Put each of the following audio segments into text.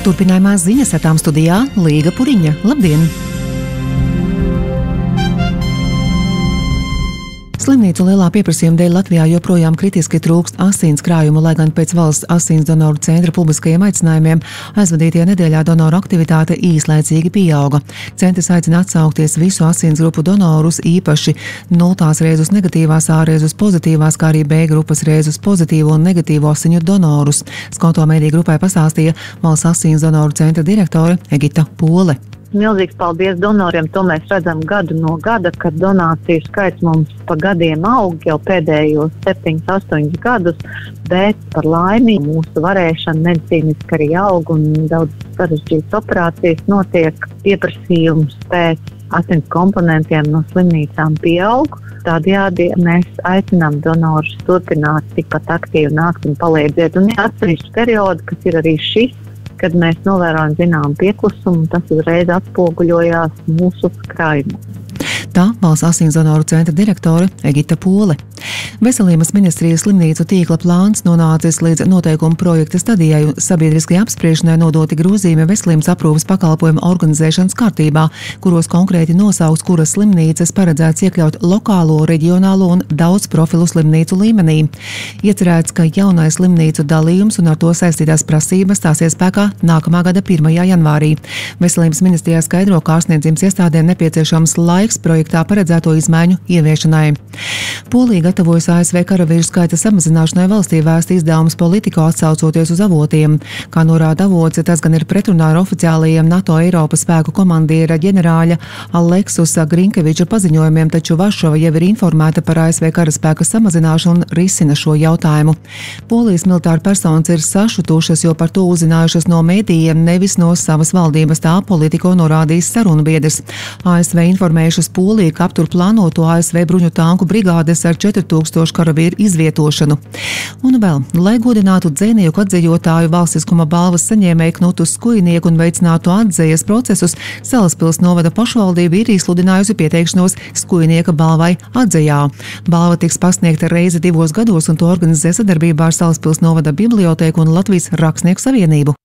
Turpinājumā ziņas ar tām studijā Līga Puriņa. Labdien! Slimnīcu lielā pieprasījuma dēļ Latvijā joprojām kritiski trūkst asins krājumu, lai gan pēc valsts asins donoru centra publiskajiem aicinājumiem aizvadītajā nedēļā donoru aktivitāte īslaicīgi pieauga. Centrs aicina atsaukties visu asins grupu donorus, īpaši 0 reizes negatīvās, A reizes pozitīvās, kā arī B grupas reizes pozitīvo un negatīvo asiņu donorus. Skonto mediju grupai pastāstīja valsts asins donoru centra direktore Egita Pole. Milzīgs paldies donoriem, to mēs redzam gadu no gada, kad donāciju skaits mums pa gadiem aug jau pēdējos 7-8 gadus, bet par laimi mūsu varēšana medicīniski arī aug un daudz sarežģītas operācijas notiek. Pieprasījums pēc asins komponentiem no slimnīcām pieaug. Tādējādi mēs aicinām donorus turpināt tikpat aktīvi nākt un palīdzēt. Un ir atsevišķi periodi, kas ir arī šis, kad mēs novērojam zinām pieklusumu, tas uzreiz atspoguļojās mūsu krājumā. Tā valsts asins donoru centra direktore Egita Pole. Veselības ministrijas slimnīcu tīkla plāns nonācis līdz noteikumu projekta stadijai un sabiedriskajai apspriešanai nodoti grozījumi veselības aprūpes pakalpojumu organizēšanas kārtībā, kuros konkrēti nosauks, kuras slimnīcas paredzēts iekļaut lokālo, reģionālo un daudz profilu slimnīcu līmenī. Iecerēts, ka jaunais slimnīcu dalījums un ar to saistītās prasības stāsies spēkā nākamā gada 1. janvārī. Veselības ministrijā skaidro, ka ārstniecības iestādēm nepieciešams laiks projektā paredzēto izmaiņu ieviešanai. Polija gatavojas ASV karavīru skaita samazināšanai valstī, vēsta izdevums Politico, atsaucoties uz avotiem. Kā norāda avots, tas gan ir pretrunā ar oficiālajiem NATO Eiropas spēku komandiera ģenerāļa Aleksusa Grinkeviča paziņojumiem, taču Varšava jau ir informēta par ASV karaspēka samazināšanu un risina šo jautājumu. Polijas militāra personas ir sašutušas, jo par to uzzinājušas no mēdījiem, nevis no savas valdības, tā Politico norādījis sarunbiedrs. ASV informējušas Poliju, ka aptur plānoto ASV bruņu tanku brigādes ar 4000 karavīru izvietošanu. Un vēl, lai godinātu dzejnieku atdzejotāju valstiskuma balvas saņēmēju Knutu Skujnieku un veicinātu atdzejas procesus, Salaspils novada pašvaldība ir izsludinājusi pieteikšanos Skujnieka balvai atdzejā. Balva tiks pasniegta reizi 2 gados un to organizē sadarbībā ar Salaspils novada bibliotēku un Latvijas Rakstnieku savienību.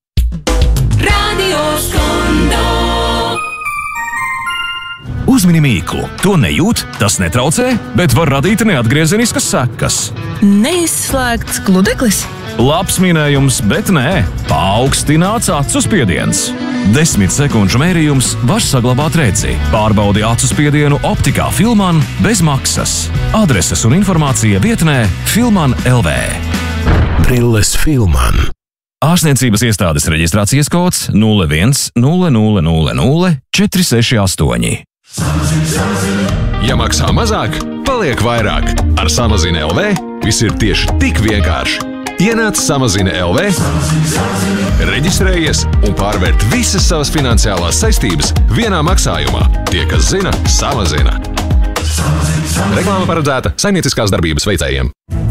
Uzmini mīklu. To nejūt, tas netraucē, bet var radīt neatgriezeniskas sekas. Neizslēgts gludeklis? Labs minējums, bet nē. Paaugstināts acu spiediens. 10 sekundžu mērījums var saglabāt redzi. Pārbaudi acu spiedienu optikā Filman bez maksas. Adreses un informācija vietnē Filman LV. Brilles Filman. Ārstniecības iestādes reģistrācijas kods 01 0000 468. Ja maksā mazāk, paliek vairāk. Ar Samazina LV viss ir tieši tik vienkārši. Ienāc Samazina LV, reģistrējies un pārvērt visas savas finansiālās saistības vienā maksājumā. Tie, kas zina, samazina. Reklāma paredzēta saimnieciskās darbības veicējiem.